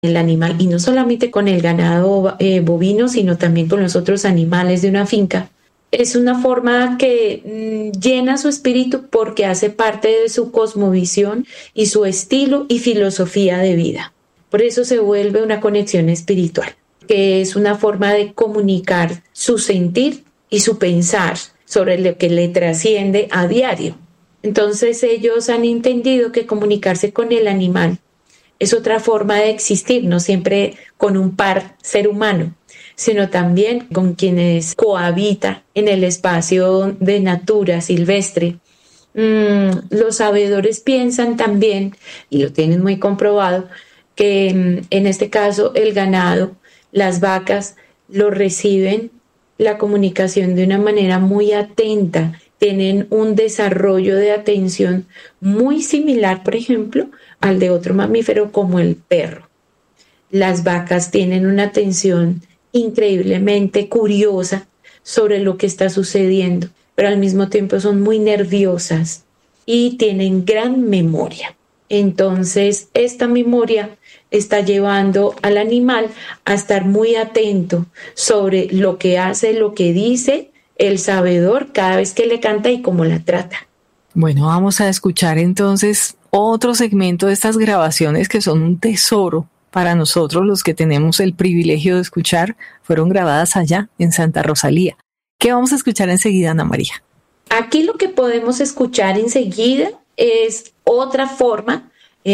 el animal, y no solamente con el ganado bovino, sino también con los otros animales de una finca. Es una forma que llena su espíritu porque hace parte de su cosmovisión y su estilo y filosofía de vida. Por eso se vuelve una conexión espiritual, que es una forma de comunicar su sentir y su pensar sobre lo que le trasciende a diario. Entonces ellos han entendido que comunicarse con el animal es otra forma de existir, no siempre con un par ser humano, sino también con quienes cohabita en el espacio de natura silvestre. Los sabedores piensan también, y lo tienen muy comprobado, que en este caso el ganado, las vacas, lo reciben la comunicación de una manera muy atenta, tienen un desarrollo de atención muy similar, por ejemplo, al de otro mamífero como el perro. Las vacas tienen una atención increíblemente curiosa sobre lo que está sucediendo, pero al mismo tiempo son muy nerviosas y tienen gran memoria. Entonces, esta memoria está llevando al animal a estar muy atento sobre lo que hace, lo que dice el sabedor cada vez que le canta y cómo la trata. Bueno, vamos a escuchar entonces otro segmento de estas grabaciones que son un tesoro para nosotros, los que tenemos el privilegio de escuchar. Fueron grabadas allá en Santa Rosalía. ¿Qué vamos a escuchar enseguida, Ana María? Aquí lo que podemos escuchar enseguida es otra forma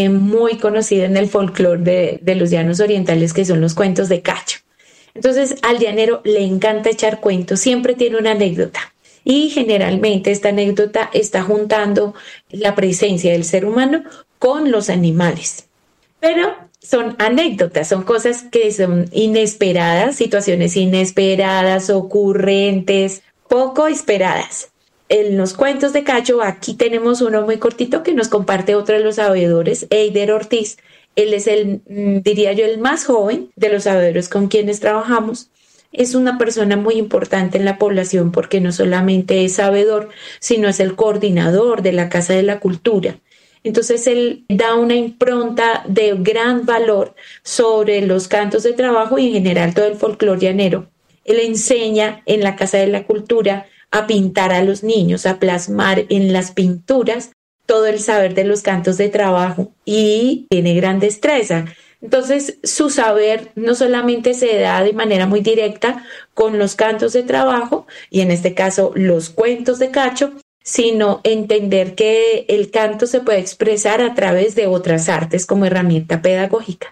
muy conocida en el folclore de los llanos orientales, que son los cuentos de cacho. Entonces, al llanero le encanta echar cuentos, siempre tiene una anécdota. Y generalmente esta anécdota está juntando la presencia del ser humano con los animales. Pero son anécdotas, son cosas que son inesperadas, situaciones inesperadas, ocurrentes, poco esperadas. En los cuentos de cacho, aquí tenemos uno muy cortito que nos comparte otro de los sabedores, Eider Ortiz. Él es diría yo, el más joven de los sabedores con quienes trabajamos. Es una persona muy importante en la población porque no solamente es sabedor, sino es el coordinador de la Casa de la Cultura. Entonces él da una impronta de gran valor sobre los cantos de trabajo y en general todo el folclore llanero. Él enseña en la Casa de la Cultura a pintar a los niños, a plasmar en las pinturas todo el saber de los cantos de trabajo y tiene gran destreza. Entonces, su saber no solamente se da de manera muy directa con los cantos de trabajo, y en este caso los cuentos de cacho, sino entender que el canto se puede expresar a través de otras artes como herramienta pedagógica.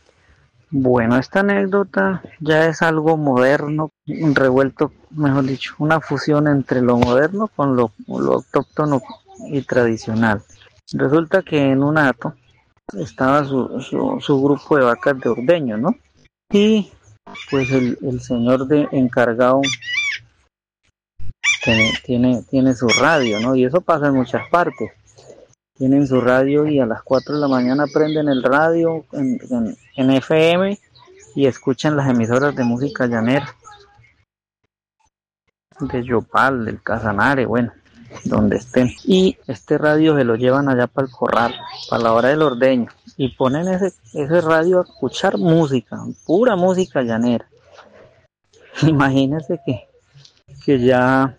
Bueno, esta anécdota ya es algo moderno, revuelto, mejor dicho, una fusión entre lo moderno con lo autóctono y tradicional. Resulta que en un hato estaba su grupo de vacas de ordeño, ¿no? Y pues el señor encargado tiene su radio, ¿no? Y eso pasa en muchas partes. Tienen su radio y a las 4 de la mañana prenden el radio en FM y escuchan las emisoras de música llanera, de Yopal, del Casanare, bueno, donde estén. Y este radio se lo llevan allá para el corral, para la hora del ordeño, y ponen ese radio a escuchar música, pura música llanera. Imagínense que ya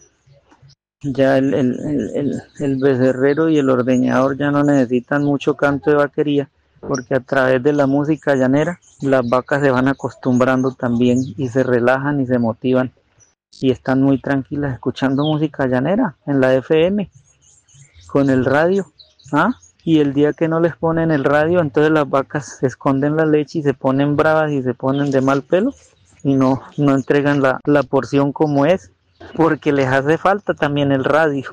el becerrero y el ordeñador ya no necesitan mucho canto de vaquería, porque a través de la música llanera las vacas se van acostumbrando también y se relajan y se motivan y están muy tranquilas escuchando música llanera en la FM con el radio, y el día que no les ponen el radio, entonces las vacas se esconden la leche y se ponen bravas y se ponen de mal pelo y no entregan la porción como es, porque les hace falta también el radio.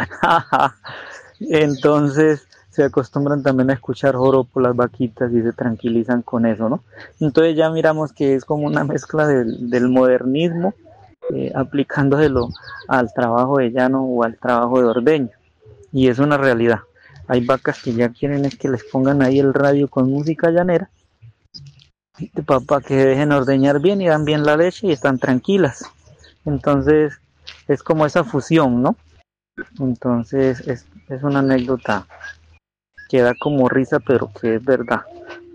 Entonces se acostumbran también a escuchar joropo las vaquitas y se tranquilizan con eso, ¿no? Entonces ya miramos que es como una mezcla del modernismo, aplicándoselo al trabajo de llano o al trabajo de ordeño, y es una realidad. Hay vacas que ya quieren es que les pongan ahí el radio con música llanera para que dejen ordeñar bien y dan bien la leche y están tranquilas. Entonces es como esa fusión, ¿no? Entonces es una anécdota que da como risa, pero que es verdad.